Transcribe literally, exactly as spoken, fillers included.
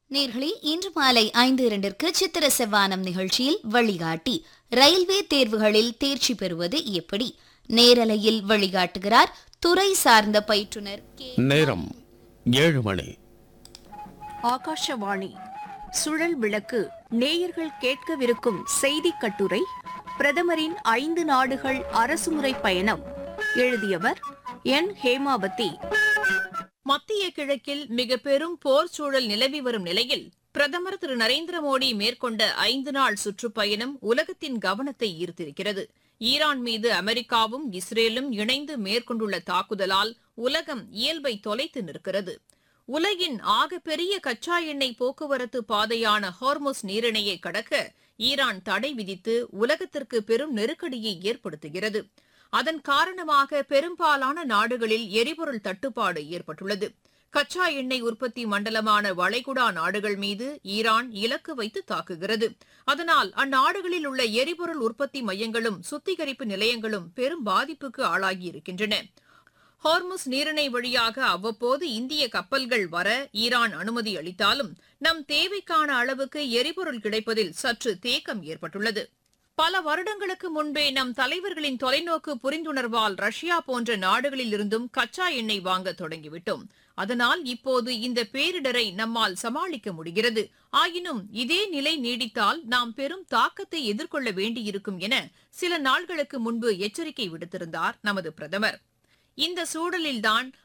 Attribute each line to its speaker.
Speaker 1: நேர்களே, இன்று மாலை ஐந்து இரண்டிற்கு சித்திர செவ்வானம் நிகழ்ச்சியில் வழிகாட்டி ரயில்வே தேர்வுகளில் தேர்ச்சி பெறுவது எப்படி, நேரலையில் வழிகாட்டுகிறார் துறை சார்ந்த பயிற்றுனர் கே.
Speaker 2: நேரம் ஏழு மணி.
Speaker 3: ஆகாஷவாணி சுழல் விளக்கு. நேயர்கள் கேட்கவிருக்கும் செய்தி கட்டுரை பிரதமரின் ஐந்து நாடுகள் அரசுமுறை பயணம். எழுதியவர் என் ஹேமாவதி.
Speaker 4: மத்திய கிழக்கில் மிக பெரும் போர் சூழல் நிலவி வரும் நிலையில் பிரதமர் திரு நரேந்திர மோடி மேற்கொண்ட ஐந்து நாள் சுற்றுப்பயணம் உலகத்தின் கவனத்தை ஈர்த்திருக்கிறது. ஈரான் மீது அமெரிக்காவும் இஸ்ரேலும் இணைந்து மேற்கொண்டுள்ள தாக்குதலால் உலகம் இயல்பை தொலைத்து நிற்கிறது. உலகின் ஆகப்பெரிய கச்சா எண்ணெய் போக்குவரத்து பாதையான ஹார்முஸ் நீரிணையை கடக்க ஈரான் தடை விதித்து உலகத்திற்கு பெரும் நெருக்கடியை ஏற்படுத்துகிறது. அதன் காரணமாக பெரும்பாலான நாடுகளில் எரிபொருள் தட்டுப்பாடு ஏற்பட்டுள்ளது. கச்சா எண்ணெய் உற்பத்தி மண்டலமான வளைகுடா நாடுகள் மீது ஈரான் இலக்கு வைத்து தாக்குகிறது. அதனால் அந்நாடுகளில் உள்ள எரிபொருள் உற்பத்தி மையங்களும் சுத்திகரிப்பு நிலையங்களும் பெரும் பாதிப்புக்கு ஆளாகியிருக்கின்றன. ஹார்முஸ் நீரிணை வழியாக அவ்வப்போது இந்திய கப்பல்கள் வர ஈரான் அனுமதி அளித்தாலும் நம் தேவைக்கான அளவுக்கு எரிபொருள் கிடைப்பதில் சற்று தேக்கம் ஏற்பட்டுள்ளது. பல வருடங்களுக்கு முன்பே நம் தலைவர்களின் தொலைநோக்கு புரிந்துணர்வால் ரஷ்யா போன்ற நாடுகளில் இருந்தும் கச்சா எண்ணெய் வாங்க தொடங்கிவிட்டோம். அதனால் இப்போது இந்த பேரிடரை நம்மால் சமாளிக்க முடிகிறது. ஆயினும் இதே நிலை நீடித்தால் நாம் பெரும் தாக்கத்தை எதிர்கொள்ள வேண்டியிருக்கும் என சில நாள்களுக்கு முன்பு எச்சரிக்கை விடுத்திருந்தார் நமது பிரதமர். இந்த சூழலில்தான்